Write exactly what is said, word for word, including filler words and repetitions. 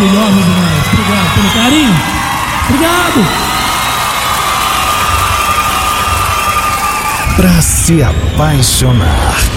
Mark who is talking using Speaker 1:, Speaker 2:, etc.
Speaker 1: maravilhosa demais. Obrigado pelo carinho. Obrigado.
Speaker 2: Pra se apaixonar.